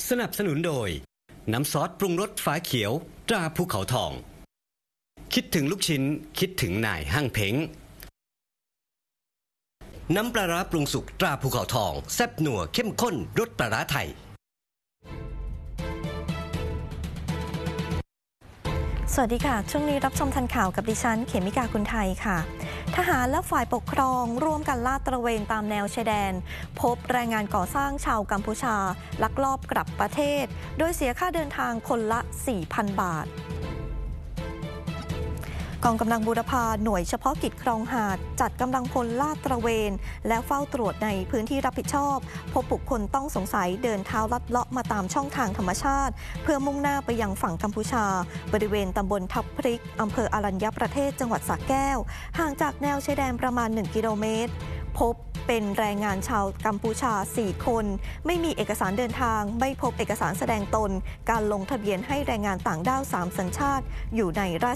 สนับสนุนโดยน้ำซอสปรุงรสฝาเขียวตราภูเขาทองคิดถึงลูกชิ้นคิดถึงนายห้างเพ้งน้ำปลาร้าปรุงสุกตราภูเขาทองแซ่บนัวเข้มข้นรสปลาร้าไทยสวัสดีค่ะช่วงนี้รับชมทันข่าวกับดิฉันเขมิกาคุณไทยค่ะทหารและฝ่ายปกครองร่วมกันลาดตระเวนตามแนวชายแดนพบแรงงานก่อสร้างชาวกัมพูชาลักลอบกลับประเทศโดยเสียค่าเดินทางคนละ 4,000 บาทกองกำลังบูรพาหน่วยเฉพาะกิจคลองหาดจัดกำลังพลลาดตระเวนและเฝ้าตรวจในพื้นที่รับผิดชอบพบบุคคลต้องสงสัยเดินเท้าลัดเลาะมาตามช่องทางธรรมชาติเพื่อมุ่งหน้าไปยังฝั่งกัมพูชาบริเวณตำบลทับพริกอำเภออรัญญประเทศจังหวัดสระแก้วห่างจากแนวชายแดนประมาณ1 กิโลเมตรพบเป็นแรงงานชาวกัมพูชา4 คนไม่มีเอกสารเดินทางไม่พบเอกสารแสดงตนการลงทะเบียนให้แรงงานต่างด้าว3 สัญชาติอยู่ในรา